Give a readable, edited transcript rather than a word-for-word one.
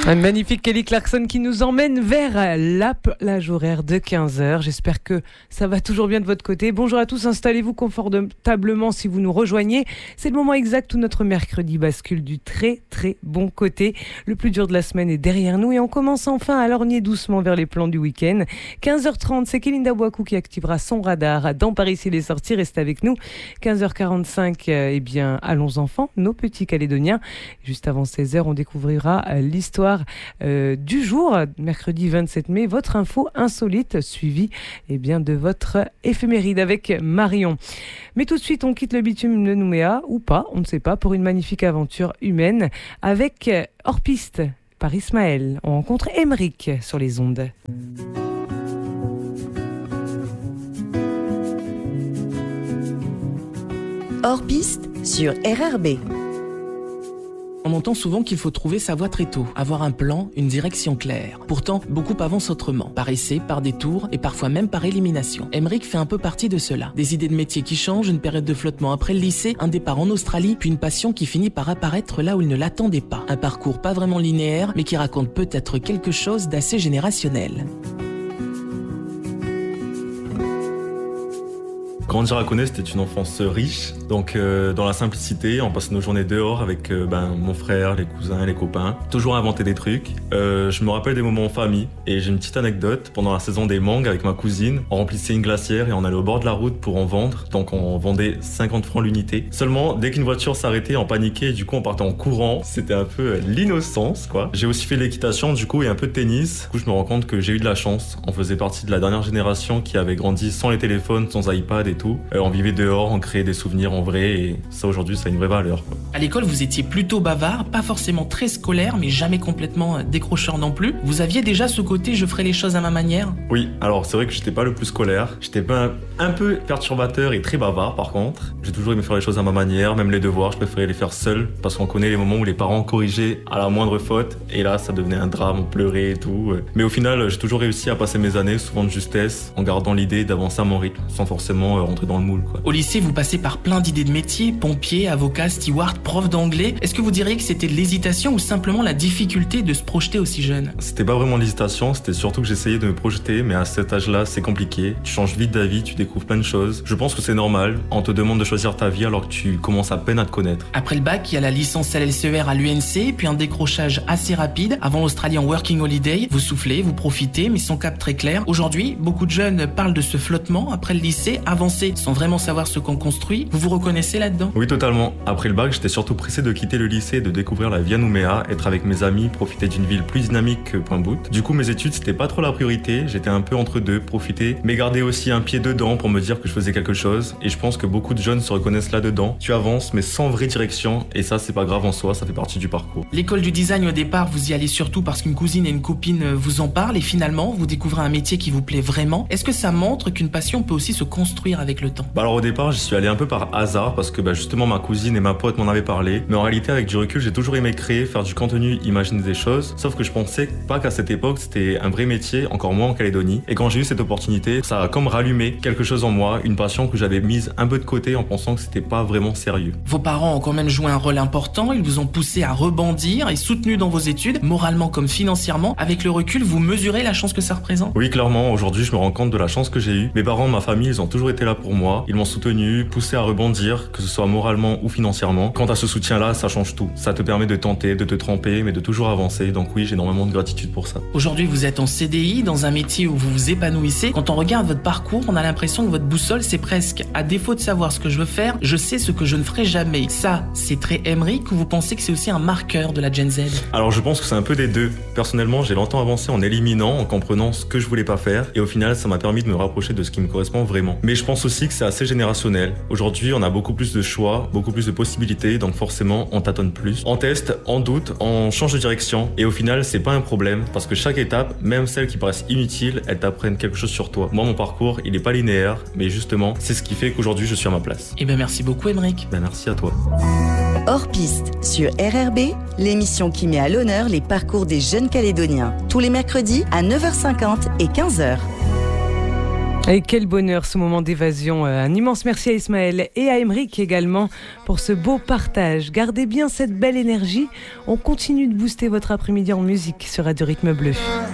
Un magnifique Kelly Clarkson qui nous emmène vers la plage horaire de 15h. J'espère que ça va toujours bien de votre côté. Bonjour à tous, installez-vous confortablement si vous nous rejoignez. C'est le moment exact où notre mercredi bascule du très très bon côté. Le plus dur de la semaine est derrière nous et on commence enfin à lorgner doucement vers les plans du week-end. 15h30, c'est Kélinda Bouakou qui activera son radar dans Paris s'il est sorti. Restez avec nous. 15h45, eh bien, allons enfants, nos petits Calédoniens. Juste avant 16h, on découvrira l'histoire du jour, mercredi 27 mai, votre info insolite suivie de votre éphéméride avec Marion. Mais tout de suite, on quitte le bitume de Nouméa, ou pas, on ne sait pas, pour une magnifique aventure humaine avec Hors-piste par Ismaël. On rencontre Émeric sur les ondes. Hors-piste sur RRB. On entend souvent qu'il faut trouver sa voie très tôt, avoir un plan, une direction claire. Pourtant, beaucoup avancent autrement, par essai, par détour et parfois même par élimination. Émeric fait un peu partie de cela. Des idées de métier qui changent, une période de flottement après le lycée, un départ en Australie, puis une passion qui finit par apparaître là où il ne l'attendait pas. Un parcours pas vraiment linéaire, mais qui raconte peut-être quelque chose d'assez générationnel. Grandir à Connaître, c'était une enfance riche, donc dans la simplicité, on passait nos journées dehors avec mon frère, les cousins, les copains, toujours à inventer des trucs. Je me rappelle des moments en famille et j'ai une petite anecdote. Pendant la saison des mangues avec ma cousine, on remplissait une glacière et on allait au bord de la route pour en vendre, donc on vendait 50 francs l'unité. Seulement, dès qu'une voiture s'arrêtait, on paniquait et du coup on partait en courant. C'était un peu l'innocence, quoi. J'ai aussi fait de l'équitation du coup et un peu de tennis. Du coup, je me rends compte que j'ai eu de la chance. On faisait partie de la dernière génération qui avait grandi sans les téléphones, sans iPad et tout. On vivait dehors, on créait des souvenirs en vrai et ça aujourd'hui ça a une vraie valeur, quoi. À l'école, vous étiez plutôt bavard, pas forcément très scolaire, mais jamais complètement décrocheur non plus. Vous aviez déjà ce côté « je ferai les choses à ma manière ». Oui, alors c'est vrai que j'étais pas le plus scolaire. J'étais pas un peu perturbateur et très bavard par contre. J'ai toujours aimé faire les choses à ma manière, même les devoirs, je préférais les faire seul parce qu'on connaît les moments où les parents corrigeaient à la moindre faute et là ça devenait un drame, on pleurait et tout. Mais au final, j'ai toujours réussi à passer mes années, souvent de justesse, en gardant l'idée d'avancer à mon rythme, sans forcément rentrer dans le moule, quoi. Au lycée, vous passez par plein d'idées de métiers, pompier, avocat, steward, prof d'anglais. Est-ce que vous diriez que c'était de l'hésitation ou simplement la difficulté de se projeter aussi jeune ? C'était pas vraiment l'hésitation, c'était surtout que j'essayais de me projeter, mais à cet âge-là, c'est compliqué. Tu changes vite d'avis, tu découvres plein de choses. Je pense que c'est normal, on te demande de choisir ta vie alors que tu commences à peine à te connaître. Après le bac, il y a la licence LLCER à l'UNC, puis un décrochage assez rapide. Avant l'Australie en working holiday, vous soufflez, vous profitez, mais sans cap très clair. Aujourd'hui, beaucoup de jeunes parlent de ce flottement après le lycée, avancer sans vraiment savoir ce qu'on construit. Vous vous reconnaissez là-dedans ? Oui, totalement. Après le bac, j'étais surtout pressé de quitter le lycée et de découvrir la vie à Nouméa, être avec mes amis, profiter d'une ville plus dynamique que Pointe-Bout. Du coup, mes études, c'était pas trop la priorité. J'étais un peu entre deux, profiter, mais garder aussi un pied dedans pour me dire que je faisais quelque chose. Et je pense que beaucoup de jeunes se reconnaissent là-dedans. Tu avances, mais sans vraie direction. Et ça, c'est pas grave en soi, ça fait partie du parcours. L'école du design, au départ, vous y allez surtout parce qu'une cousine et une copine vous en parlent. Et finalement, vous découvrez un métier qui vous plaît vraiment. Est-ce que ça montre qu'une passion peut aussi se construire avec le temps ? Alors au départ, j'y suis allé un peu par hasard parce que justement ma cousine et ma pote m'en avaient parlé. Mais en réalité, avec du recul, j'ai toujours aimé créer, faire du contenu, imaginer des choses. Sauf que je pensais pas qu'à cette époque, c'était un vrai métier, encore moins en Calédonie. Et quand j'ai eu cette opportunité, ça a comme rallumé quelque chose en moi, une passion que j'avais mise un peu de côté en pensant que c'était pas vraiment sérieux. Vos parents ont quand même joué un rôle important, ils vous ont poussé à rebondir et soutenu dans vos études, moralement comme financièrement. Avec le recul, vous mesurez la chance que ça représente ? Oui, clairement, aujourd'hui, je me rends compte de la chance que j'ai eue. Mes parents, ma famille, ils ont toujours été là pour moi. Ils m'ont soutenu, poussé à rebondir, que ce soit moralement ou financièrement. Quant à ce soutien-là, ça change tout. Ça te permet de tenter, de te tromper, mais de toujours avancer. Donc oui, j'ai énormément de gratitude pour ça. Aujourd'hui, vous êtes en CDI, dans un métier où vous vous épanouissez. Quand on regarde votre parcours, on a l'impression que votre boussole, c'est presque, à défaut de savoir ce que je veux faire, je sais ce que je ne ferai jamais. Ça, c'est très Émeric, ou vous pensez que c'est aussi un marqueur de la Gen Z ? Alors je pense que c'est un peu des deux. Personnellement, j'ai longtemps avancé en éliminant, en comprenant ce que je voulais pas faire. Et au final, ça m'a permis de me rapprocher de ce qui me correspond vraiment. Mais je pense aussi que c'est assez générationnel. Aujourd'hui, on a beaucoup plus de choix, beaucoup plus de possibilités, donc forcément, on tâtonne plus. On teste, on doute, on change de direction, et au final, c'est pas un problème, parce que chaque étape, même celles qui paraissent inutiles, elles t'apprennent quelque chose sur toi. Moi, mon parcours, il est pas linéaire, mais justement, c'est ce qui fait qu'aujourd'hui, je suis à ma place. Eh ben, merci beaucoup, Émeric. Merci à toi. Hors-piste sur RRB, l'émission qui met à l'honneur les parcours des jeunes Calédoniens. Tous les mercredis à 9h50 et 15h. Et quel bonheur ce moment d'évasion. Un immense merci à Ismaël et à Aymeric également pour ce beau partage. Gardez bien cette belle énergie. On continue de booster votre après-midi en musique sur Radio Rythme Bleu.